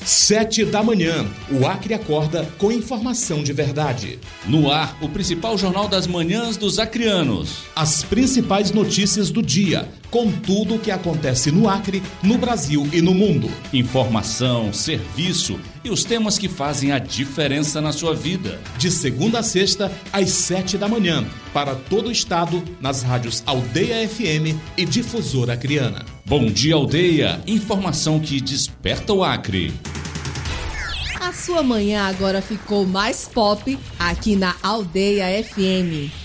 7h, o Acre acorda com informação de verdade. No ar, o principal jornal das manhãs dos acreanos. As principais notícias do dia, com tudo o que acontece no Acre, no Brasil e no mundo. Informação, serviço e os temas que fazem a diferença na sua vida. De segunda a sexta, às 7h, para todo o estado, nas rádios Aldeia FM e Difusora Acreana. Bom dia, Aldeia. Informação que desperta o Acre. A sua manhã agora ficou mais pop aqui na Aldeia FM.